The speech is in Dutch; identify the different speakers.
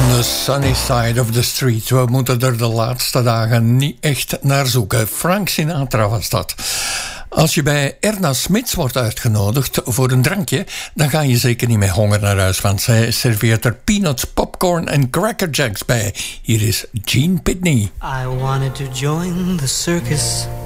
Speaker 1: the sunny side of the street. We moeten er de laatste dagen niet echt naar zoeken. Frank Sinatra was dat. Als je bij Erna Smits wordt uitgenodigd voor een drankje, dan ga je zeker niet met honger naar huis, want zij serveert er peanuts, popcorn en Cracker Jacks bij. Hier is Gene Pitney.
Speaker 2: I wanted to join the circus,